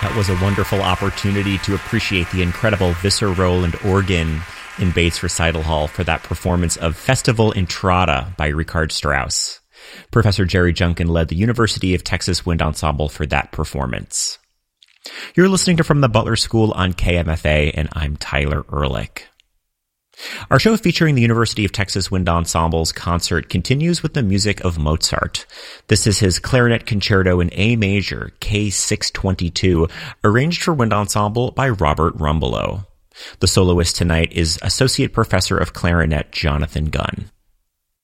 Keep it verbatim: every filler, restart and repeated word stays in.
That was a wonderful opportunity to appreciate the incredible Visser Rowland organ in Bates Recital Hall for that performance of Festival Entrada by Richard Strauss. Professor Jerry Junkin led the University of Texas Wind Ensemble for that performance. You're listening to From the Butler School on K M F A, and I'm Tyler Ehrlich. Our show featuring the University of Texas Wind Ensemble's concert continues with the music of Mozart. This is his Clarinet Concerto in A major, K six twenty-two, arranged for wind ensemble by Robert Rumbelow. The soloist tonight is Associate Professor of Clarinet Jonathan Gunn.